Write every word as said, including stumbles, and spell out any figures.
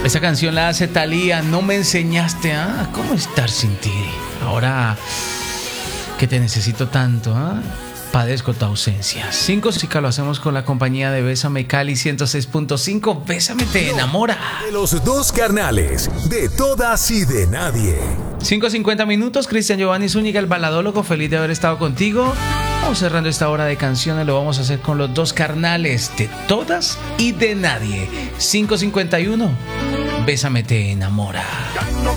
Esta canción la hace Thalía, No me enseñaste a ¿ah? cómo estar sin ti. Ahora que te necesito tanto, ¿ah? Padezco tu ausencia. Cinco música lo hacemos con la compañía de Bésame Cali ciento seis punto cinco. Bésame te enamora. De los dos carnales, de todas y de nadie. cinco cincuenta minutos. Cristian Giovanni Zúñiga, el baladólogo, feliz de haber estado contigo. Vamos cerrando esta hora de canciones. Lo vamos a hacer con los dos carnales, de todas y de nadie. cinco cincuenta y uno. Bésame te enamora. Ya no